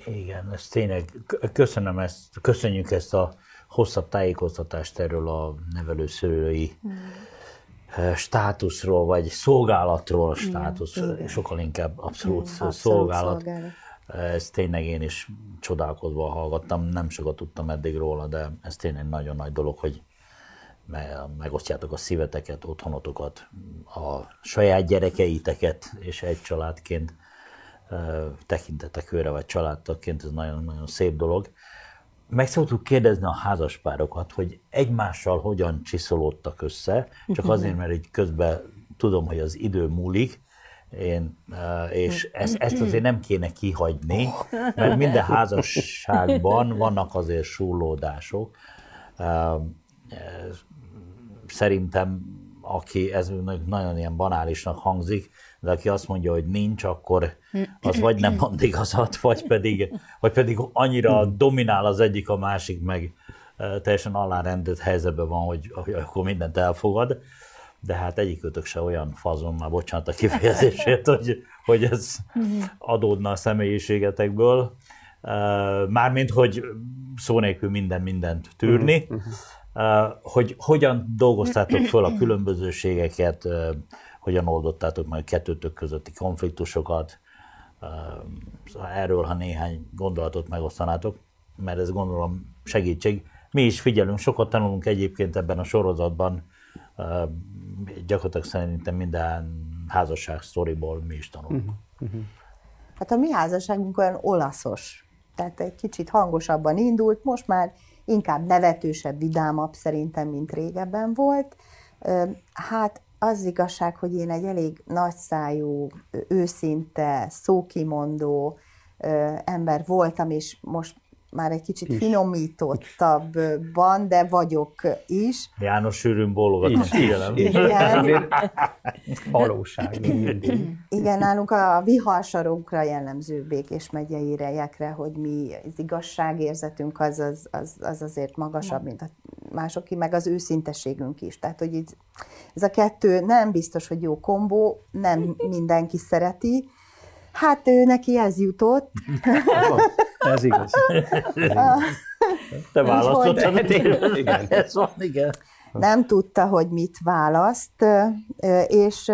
Igen, ez tényleg, köszönjük ezt a hosszabb tájékoztatást erről a nevelőszülői státuszról, vagy szolgálatról, sokkal inkább abszolút szolgálat. Ez tényleg én is csodálkozva hallgattam, nem sokat tudtam eddig róla, de ez tényleg nagyon nagy dolog, hogy megosztjátok a szíveteket, otthonotokat, a saját gyerekeiteket, és egy családként tekintetek őre, vagy családtagként, ez nagyon-nagyon szép dolog. Meg szoktuk kérdezni a házaspárokat, hogy egymással hogyan csiszolódtak össze, csak azért, mert így közben tudom, hogy az idő múlik, és ezt azért nem kéne kihagyni, mert minden házasságban vannak azért súrlódások. Szerintem, aki ez nagyon ilyen banálisnak hangzik, de aki azt mondja, hogy nincs, akkor az vagy nem mond igazat, vagy pedig annyira dominál az egyik, a másik meg teljesen alárendelt helyzetben van, hogy akkor mindent elfogad. De hát egyikőtök se olyan fazon, már bocsánat a kifejezésért, hogy ez adódna a személyiségetekből. Mármint, hogy szó nélkül mindent tűrni. Hogy hogyan dolgoztátok föl a különbözőségeket, hogyan oldottátok meg a kettőtök közötti konfliktusokat. Erről, ha néhány gondolatot megosztanátok, mert ez gondolom segítség. Mi is figyelünk, sokat tanulunk egyébként ebben a sorozatban, gyakorlatilag szerintem minden házasság sztoriból mi is tanulunk. Hát a mi házasságunk olyan olaszos, tehát egy kicsit hangosabban indult, most már inkább nevetősebb, vidámabb szerintem, mint régebben volt. Hát az igazság, hogy én egy elég nagyszájú, őszinte, szókimondó ember voltam, és most már egy kicsit finomítottabban, de vagyok is. János sűrűn bólogat, figyelem. Igen. Valóság. Igen, nálunk a viharsarunkra jellemző Békés megyei rejekre, hogy mi az igazságérzetünk az azért magasabb, mint a másoké, meg az őszintességünk is. Tehát, hogy ez a kettő nem biztos, hogy jó kombó, nem mindenki szereti. Hát ő neki ez jutott. Ez igaz. Te választottad. Igen. Ez van, igen. Nem tudta, hogy mit választ, és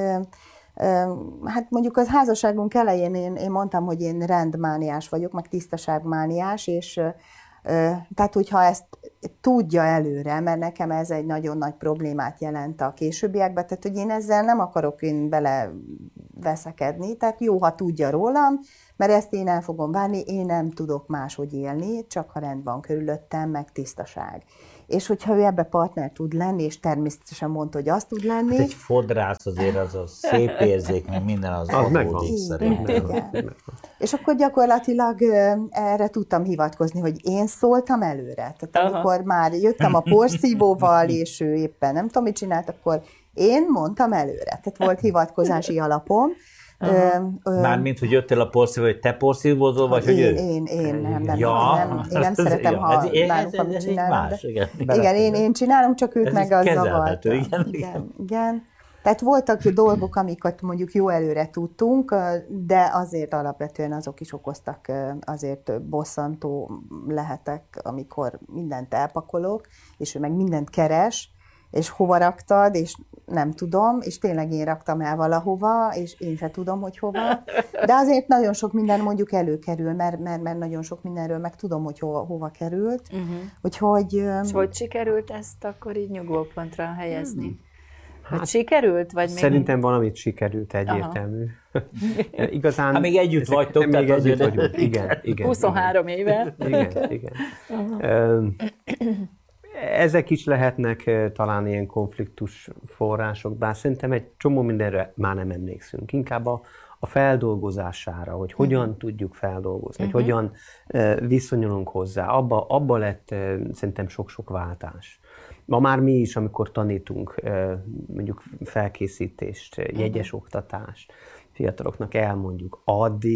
hát mondjuk az házasságunk elején én mondtam, hogy én rendmániás vagyok, meg tisztaságmániás, és tehát, hogyha ezt tudja előre, mert nekem ez egy nagyon nagy problémát jelent a későbbiekben, tehát, hogy én ezzel nem akarok bele veszekedni, tehát jó, ha tudja rólam, mert ezt én el fogom várni, én nem tudok máshogy élni, csak ha rend van körülöttem, meg tisztaság. És hogyha ő ebbe partner tud lenni, és természetesen mondta, hogy azt tud lenni. Hát egy fodrász azért az a szép érzék, meg minden az adódik szerintem. És akkor gyakorlatilag erre tudtam hivatkozni, hogy én szóltam előre. Tehát amikor már jöttem a porszívóval, és ő éppen nem tudom, mit csinált, akkor én mondtam előre. Tehát volt hivatkozási alapom. Mármint, hogy jöttél a porszívóval, hogy te porszívózol, vagy hogy ő? Én nem szeretem, ha nálunk amit csinálom. Igen, én csinálom, csak őt meg az zavart. Igen. Tehát voltak dolgok, amiket mondjuk jó előre tudtunk, de azért alapvetően azok is okoztak, azért bosszantó lehetek, amikor mindent elpakolok, és ő meg mindent keres, és hova raktad, és nem tudom, és tényleg én raktam el valahova, és én se tudom, hogy hova. De azért nagyon sok minden mondjuk előkerül, mert nagyon sok mindenről meg tudom, hogy hova került. Úgyhogy... És hogy sikerült ezt akkor így nyugvópontra helyezni? Hát, sikerült? Vagy szerintem még... valamit sikerült, egyértelmű. Igazán... Hát még együtt vagytok, még együtt vagyunk. Igen. 23 éve. Igen. Ezek is lehetnek talán ilyen konfliktus források, bár szerintem egy csomó mindenre már nem emlékszünk. Inkább a feldolgozására, hogy hogyan tudjuk feldolgozni, hogy hogyan viszonyulunk hozzá. Abba lett szerintem sok-sok váltás. Ma már mi is, amikor tanítunk mondjuk felkészítést, jegyes oktatást, fiataloknak elmondjuk, addig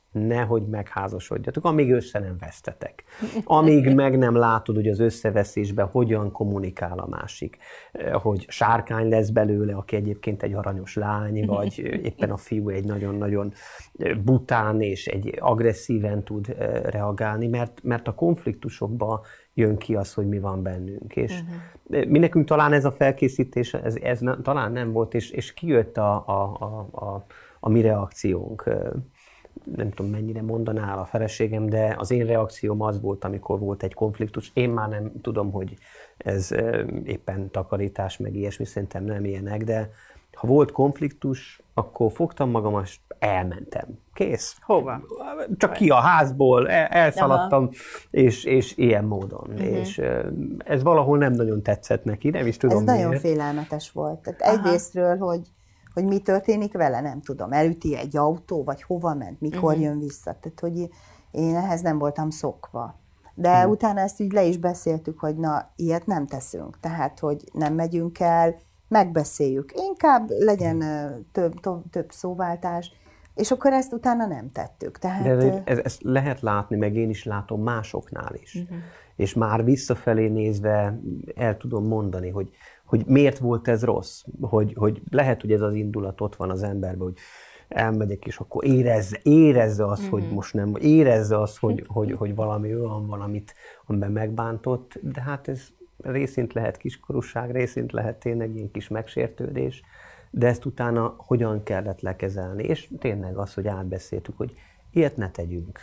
nehogy megházasodjatok, amíg össze nem vesztetek. Amíg meg nem látod, hogy az összeveszésben hogyan kommunikál a másik. Hogy sárkány lesz belőle, aki egyébként egy aranyos lány, vagy éppen a fiú egy nagyon-nagyon bután és egy agresszíven tud reagálni, mert a konfliktusokban jön ki az, hogy mi van bennünk. És mi nekünk talán ez a felkészítés, ez talán nem volt, és kijött a mi reakciónk. Nem tudom, mennyire mondaná a feleségem, de az én reakcióm az volt, amikor volt egy konfliktus. Én már nem tudom, hogy ez éppen takarítás, meg ilyesmi, szerintem nem ilyenek, de ha volt konfliktus, akkor fogtam magam, és elmentem. Kész. Hova? Csak ki a házból, elszaladtam, és ilyen módon. És ez valahol nem nagyon tetszett neki, nem is tudom ez miért. nagyon félelmetes volt. Tehát egyrésztről, hogy mi történik vele, nem tudom. Elüti egy autó, vagy hova ment, mikor jön vissza. Tehát, hogy én ehhez nem voltam szokva. De utána ezt úgy le is beszéltük, hogy na, ilyet nem teszünk. Tehát, hogy nem megyünk el, megbeszéljük. Inkább legyen több szóváltás, és akkor ezt utána nem tettük. Tehát, de ezt lehet látni, meg én is látom másoknál is. És már visszafelé nézve el tudom mondani, hogy miért volt ez rossz. Hogy lehet, hogy ez az indulat ott van az emberben, hogy elmegyek, és akkor érezze azt, hogy most nem, érezze azt, hogy valami olyan van, amiben megbántott, de hát ez részint lehet kiskorúság, részint lehet tényleg ilyen kis megsértődés, de ezt utána hogyan kellett lekezelni, és tényleg az, hogy átbeszéltük, hogy ilyet ne tegyünk.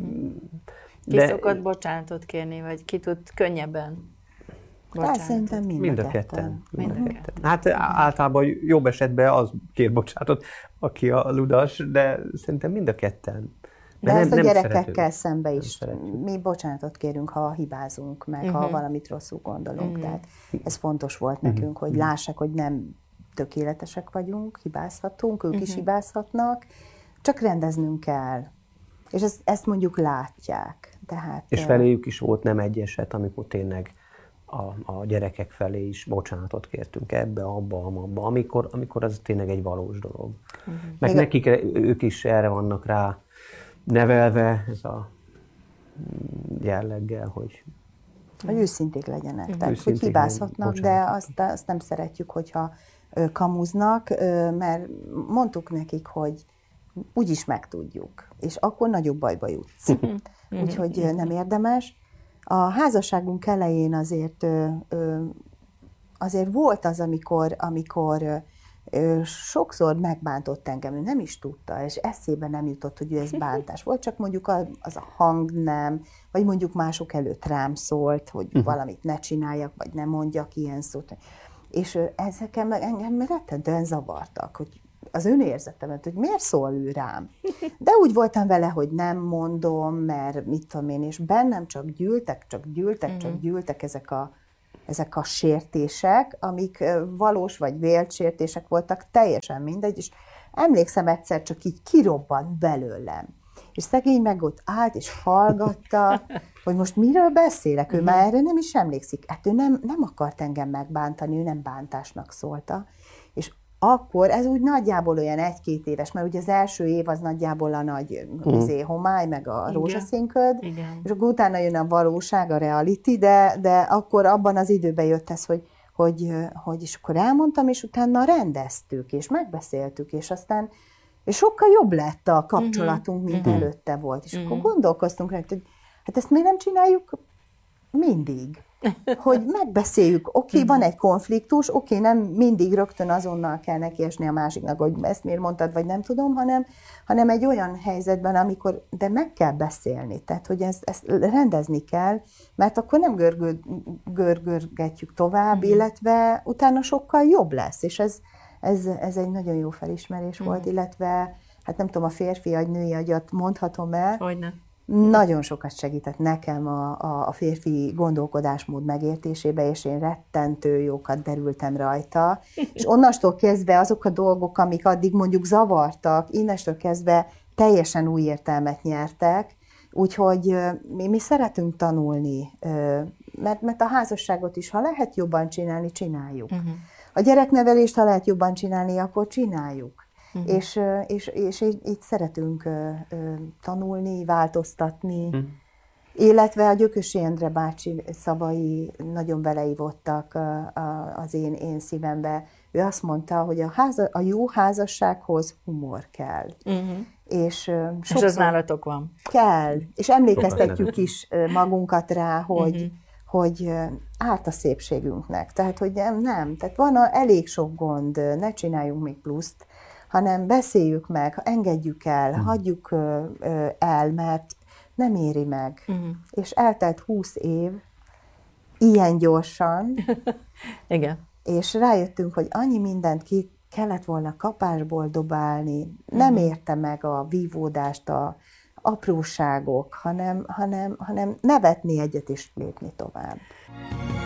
Ki szokott bocsánatot kérni, vagy ki tud könnyebben bocsánatot? Szerintem mind a ketten. Hát általában jobb esetben az kér bocsánatot, aki a ludas, de szerintem mind a ketten. De ezt a gyerekekkel szembe is. Mi bocsánatot kérünk, ha hibázunk, meg ha valamit rosszul gondolunk. Tehát ez fontos volt nekünk, hogy lássák, hogy nem tökéletesek vagyunk, hibázhatunk, ők is hibázhatnak, csak rendeznünk kell. És ezt mondjuk látják. Tehát, és feléjük is volt nem egy eset, amikor tényleg a gyerekek felé is bocsánatot kértünk ebbe, abba, amikor az tényleg egy valós dolog. Meg nekik, ők is erre vannak rá nevelve, ez a jelleggel, hogy őszinték legyenek. Tehát, hogy hibázhatnak, de azt nem szeretjük, hogyha kamuznak, mert mondtuk nekik, hogy úgyis megtudjuk, és akkor nagyobb bajba jutsz. Úgyhogy nem érdemes. A házasságunk elején azért volt az, amikor sokszor megbántott engem, ő nem is tudta, és eszébe nem jutott, hogy ő ez bántás volt, csak mondjuk az a hang nem, vagy mondjuk mások előtt rám szólt, hogy valamit ne csináljak, vagy ne mondjak ilyen szót. És ezek engem rettentően zavartak, hogy az önérzetemet, hogy miért szól ő rám. De úgy voltam vele, hogy nem mondom, mert mit tudom én, és bennem csak gyűltek ezek a sértések, amik valós vagy vélt sértések voltak, teljesen mindegy, és emlékszem egyszer csak így kirobbant belőlem. És szegény meg ott állt és hallgatta, hogy most miről beszélek, ő már erre nem is emlékszik. Hát ő nem akart engem megbántani, ő nem bántásnak szólta. És akkor ez úgy nagyjából olyan 1-2 éves, mert ugye az első év az nagyjából a nagy homály, meg a rózsaszínköd, és akkor utána jön a valóság, a reality, de akkor abban az időben jött ez, hogy és akkor elmondtam, és utána rendeztük, és megbeszéltük, és aztán és sokkal jobb lett a kapcsolatunk, mint előtte volt. És akkor gondolkoztunk rá, hogy hát ezt miért nem csináljuk mindig? Hogy megbeszéljük, oké, van egy konfliktus, oké, nem mindig rögtön azonnal kell nekiesni a másiknak, hogy ezt miért mondtad, vagy nem tudom, hanem egy olyan helyzetben, amikor, de meg kell beszélni, tehát, hogy ezt rendezni kell, mert akkor nem görgetjük tovább, illetve utána sokkal jobb lesz, és ez egy nagyon jó felismerés volt, illetve, hát nem tudom, a férfi agy, női agyat mondhatom el. Hogyne. Nagyon sokat segített nekem a férfi gondolkodásmód megértésébe, és én rettentő jókat derültem rajta. És onnastól kezdve azok a dolgok, amik addig mondjuk zavartak, innestől kezdve teljesen új értelmet nyertek. Úgyhogy mi szeretünk tanulni, mert a házasságot is, ha lehet jobban csinálni, csináljuk. A gyereknevelést, ha lehet jobban csinálni, akkor csináljuk. és így szeretünk tanulni, változtatni, illetve a Gyökösi Endre bácsi szavai nagyon beleívottak az én szívembe. Ő azt mondta, hogy a jó házassághoz humor kell. És az nálatok van. Kell. És emlékeztetjük is magunkat rá, hogy árt a szépségünknek. Tehát, hogy nem. Tehát van elég sok gond, ne csináljunk még pluszt, hanem beszéljük meg, engedjük el, hagyjuk el, mert nem éri meg. És eltelt 20 év, ilyen gyorsan, igen. És rájöttünk, hogy annyi mindent ki kellett volna kapásból dobálni, nem érte meg a vívódást, a apróságok, hanem nevetni egyet és lépni tovább.